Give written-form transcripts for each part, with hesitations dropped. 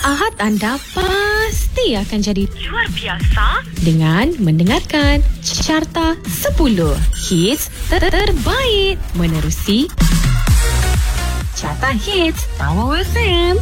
Ahad anda pasti akan jadi luar biasa dengan mendengarkan Carta 10 Hits terbaik menerusi Carta Hits Power FM.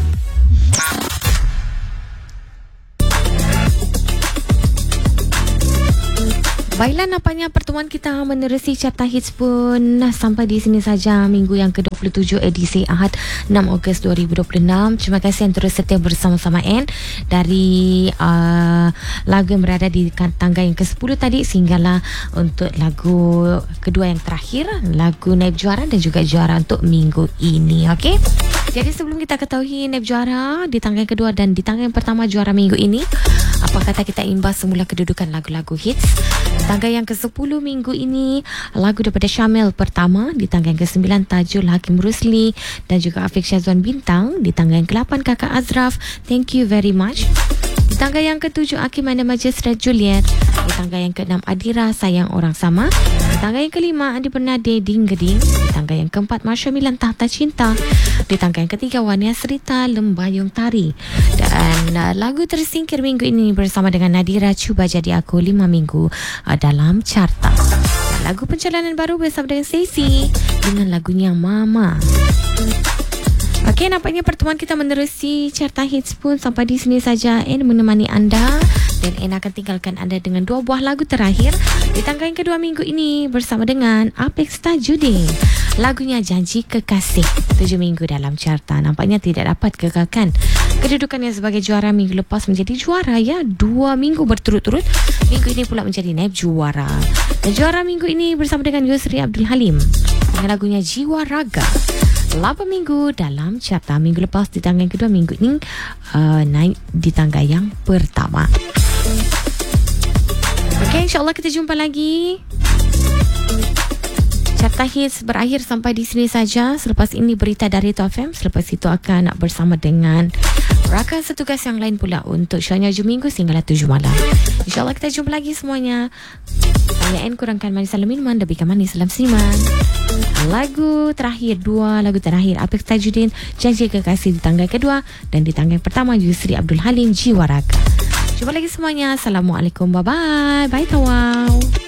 Baiklah, nampaknya pertemuan kita menerusi Carta Hits pun sampai di sini saja minggu yang ke-27 edisi Ahad 6 Ogos 2026. Terima kasih yang terus setia bersama-sama N dari lagu yang berada di tangga yang ke-10 tadi sehinggalah untuk lagu kedua yang terakhir, lagu naib juara dan juga juara untuk minggu ini. Okey. Jadi sebelum kita ketahui naib juara di tangga yang kedua dan di tangga yang pertama juara minggu ini, apa kata kita imbas semula kedudukan lagu-lagu hits. Tangga yang ke-10 minggu ini, lagu daripada Syamil pertama. Di tangga yang ke-9 Tajul Hakim Rusli dan juga Afiq Syazwan Bintang. Di tangga yang ke-8 Kakak Azraf, Thank You Very Much. Di tangga yang ke-7 Hakim Anda Majlis dan Juliet. Di tangga yang ke-6 Adira Sayang Orang Sama. Di tangga yang ke-5 Andi Bernade Ding Geding. Di tangga yang ke-4 Marsha Milan Tahta Cinta. Di tangga yang ke-3 Wania Serita Lembayung Tari. Dan lagu tersingkir minggu ini bersama dengan Nadira Cuba Jadi Aku 5 minggu dalam carta. Lagu pencalonan baru bersama dengan Stacey dengan lagunya Mama. Okey, nampaknya pertemuan kita menerusi Carta Hits pun sampai di sini saja. N menemani anda dan N akan tinggalkan anda dengan dua buah lagu terakhir di tangga yang kedua minggu ini bersama dengan Apex Tajudin. Lagunya Janji Kekasih, 7 minggu dalam carta. Nampaknya tidak dapat kekalkan kedudukannya sebagai juara minggu lepas menjadi juara ya 2 minggu berturut-turut. Minggu ini pula menjadi naib juara. Dan juara minggu ini bersama dengan Yusri Abdul Halim dengan lagunya Jiwa Raga. 8 minggu dalam carta. Minggu lepas di tangga yang kedua, minggu ini naik di tangga yang pertama. Okey, insyaAllah kita jumpa lagi. Carta Hits berakhir sampai di sini saja. Selepas ini berita dari TOFM. Selepas itu akan bersama dengan rakan setugas yang lain pula untuk shownya hujung minggu sehinggalah 7 malam. InsyaAllah kita jumpa lagi semuanya. Saya N kurangkan manis salam minuman, lebihkan manis salam seniman. Lagu terakhir, dua lagu terakhir Apex Tajudin, Janji Kekasih di tangga kedua, dan di tangga yang pertama Yusri Abdul Halim, Jiwa Raga. Jumpa lagi semuanya. Assalamualaikum. Bye-bye. Bye tawau.